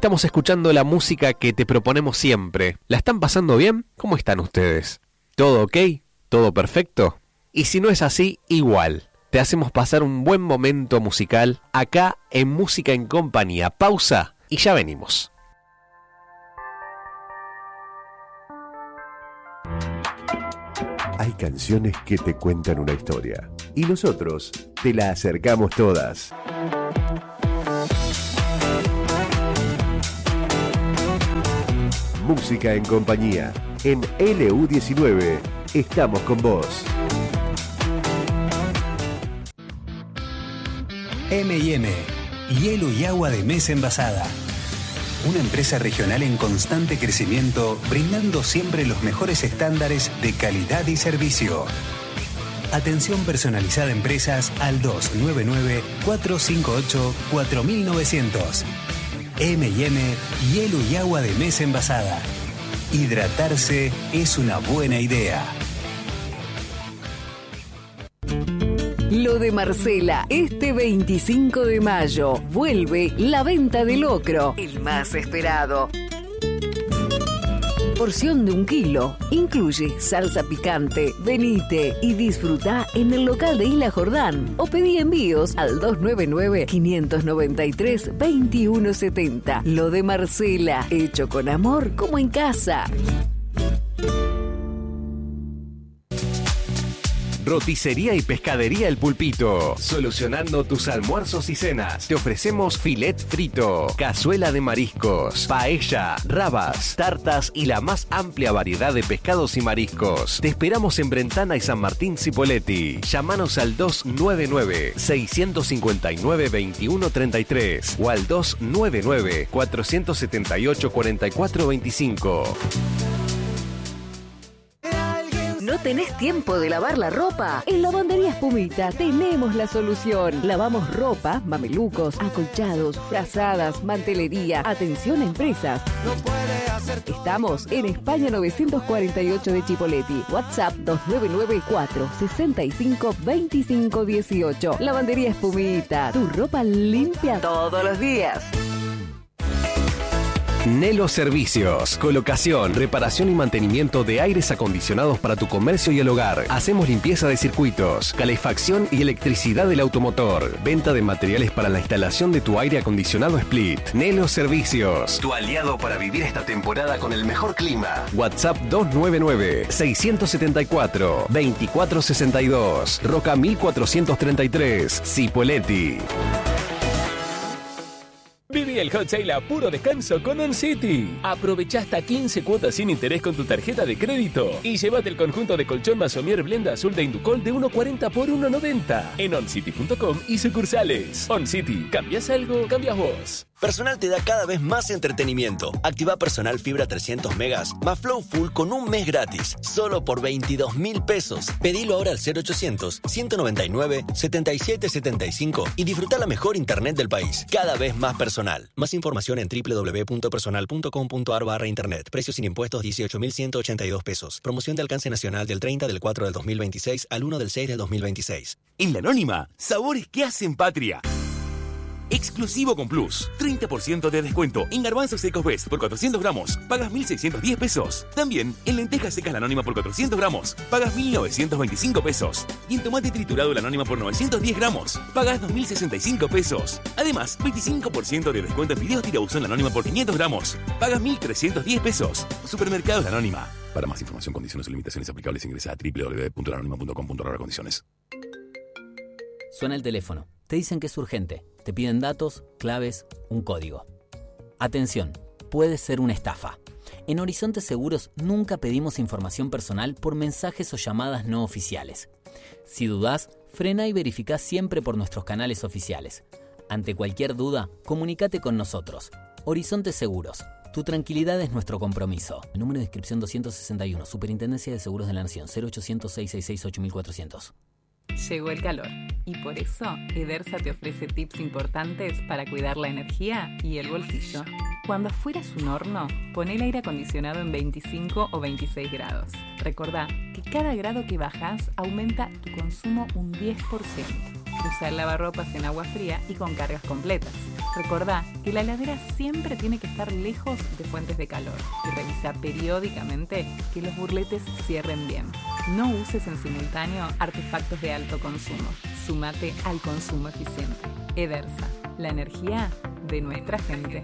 Estamos escuchando la música que te proponemos siempre. ¿La están pasando bien? ¿Cómo están ustedes? ¿Todo ok? ¿Todo perfecto? Y si no es así, igual. Te hacemos pasar un buen momento musical acá en Música en Compañía. Pausa y ya venimos. Hay canciones que te cuentan una historia y nosotros te la acercamos todas. Música en Compañía. En LU19 estamos con vos. M&M, hielo y agua de mesa envasada. Una empresa regional en constante crecimiento, brindando siempre los mejores estándares de calidad y servicio. Atención personalizada a empresas al 299-458-4900. M&M, hielo y agua de mesa envasada. Hidratarse es una buena idea. Lo de Marcela, este 25 de mayo, vuelve la venta de locro, el más esperado. Porción de 1 kilo, incluye salsa picante. Venite y disfruta en el local de Isla Jordán o pedí envíos al 299-593-2170. Lo de Marcela, hecho con amor como en casa. Roticería y Pescadería El Pulpito. Solucionando tus almuerzos y cenas. Te ofrecemos filet frito, cazuela de mariscos, paella, rabas, tartas y la más amplia variedad de pescados y mariscos. Te esperamos en Brentana y San Martín Cipolletti. Llámanos al 299-659-2133 o al 299-478-4425. ¿No tenés tiempo de lavar la ropa? En Lavandería Espumita tenemos la solución. Lavamos ropa, mamelucos, acolchados, frazadas, mantelería. Atención a empresas. Estamos en España 948 de Chipolletti. WhatsApp 2994-652518. Lavandería Espumita. Tu ropa limpia todos los días. Nelo Servicios. Colocación, reparación y mantenimiento de aires acondicionados para tu comercio y el hogar. Hacemos limpieza de circuitos, calefacción y electricidad del automotor. Venta de materiales para la instalación de tu aire acondicionado Split. Nelo Servicios. Tu aliado para vivir esta temporada con el mejor clima. WhatsApp 299-674-2462. Roca 1433. Cipolletti. Viví el hot sale a puro descanso con OnCity. Aprovecha hasta 15 cuotas sin interés con tu tarjeta de crédito y llévate el conjunto de colchón Masomier Blenda Azul de Inducol de 1.40 por 1.90 en oncity.com y sucursales. OnCity, ¿cambias algo? Cambias vos. Personal te da cada vez más entretenimiento. Activa Personal Fibra 300 megas más Flow Full con un mes gratis, solo por 22.000 pesos. Pedilo ahora al 0800-199-7775 y disfruta la mejor internet del país. Cada vez más personal. Más información en www.personal.com.ar/internet. Precios sin impuestos 18.182 pesos. Promoción de alcance nacional del 30 del 4 del 2026 al 1 del 6 del 2026. En La Anónima, sabores que hacen patria. Exclusivo con Plus. 30% de descuento en garbanzos secos Best por 400 gramos. Pagas 1.610 pesos. También en lentejas secas La Anónima por 400 gramos. Pagas 1.925 pesos. Y en tomate triturado La Anónima por 910 gramos. Pagas 2.065 pesos. Además, 25% de descuento en fideos tirabuzón La Anónima por 500 gramos. Pagas 1.310 pesos. Supermercados La Anónima. Para más información, condiciones y limitaciones aplicables, ingresa a www.lanonima.com.ar/condiciones. Suena el teléfono. Te dicen que es urgente. Te piden datos, claves, un código. Atención, puede ser una estafa. En Horizonte Seguros nunca pedimos información personal por mensajes o llamadas no oficiales. Si dudás, frena y verificá siempre por nuestros canales oficiales. Ante cualquier duda, comunícate con nosotros. Horizonte Seguros. Tu tranquilidad es nuestro compromiso. El número de inscripción 261, Superintendencia de Seguros de la Nación, 0800-666-8400. Llegó el calor y por eso Edersa te ofrece tips importantes para cuidar la energía y el bolsillo. Cuando afuera es un horno, pon el aire acondicionado en 25 o 26 grados. Recordá que cada grado que bajas aumenta tu consumo un 10%. Usa el lavarropas en agua fría y con cargas completas. Recordá que la heladera siempre tiene que estar lejos de fuentes de calor y revisa periódicamente que los burletes cierren bien. No uses en simultáneo artefactos de alto consumo. Súmate al consumo eficiente. Edersa, la energía de nuestra gente.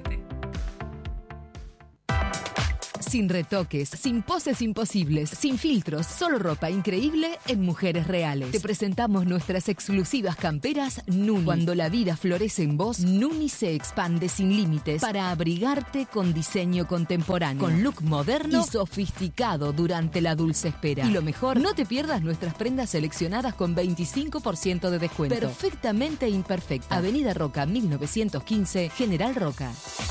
Sin retoques, sin poses imposibles, sin filtros, solo ropa increíble en Mujeres Reales. Te presentamos nuestras exclusivas camperas Nuni. Cuando la vida florece en vos, Nuni se expande sin límites para abrigarte con diseño contemporáneo, con look moderno y sofisticado durante la dulce espera. Y lo mejor, no te pierdas nuestras prendas seleccionadas con 25% de descuento. Perfectamente imperfecta. Avenida Roca 1915, General Roca.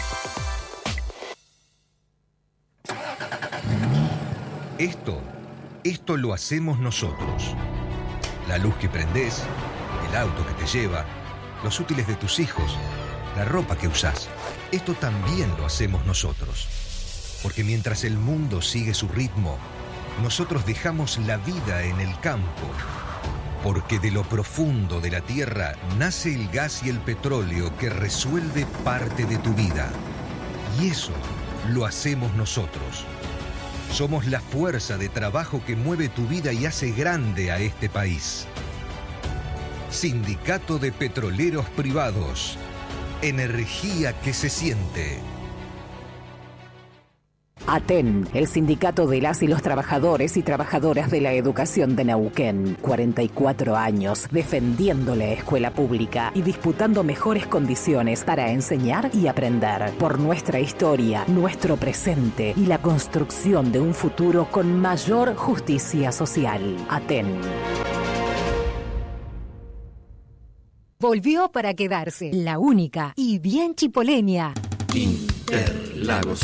Esto lo hacemos nosotros. La luz que prendés, el auto que te lleva, los útiles de tus hijos, la ropa que usás. Esto también lo hacemos nosotros. Porque mientras el mundo sigue su ritmo, nosotros dejamos la vida en el campo. Porque de lo profundo de la tierra nace el gas y el petróleo que resuelve parte de tu vida. Y eso lo hacemos nosotros. Somos la fuerza de trabajo que mueve tu vida y hace grande a este país. Sindicato de Petroleros Privados. Energía que se siente. ATEN, el sindicato de las y los trabajadores y trabajadoras de la educación de Neuquén. 44 años defendiendo la escuela pública y disputando mejores condiciones para enseñar y aprender. Por nuestra historia, nuestro presente y la construcción de un futuro con mayor justicia social. ATEN. Volvió para quedarse, la única y bien chipoleña. Interlagos.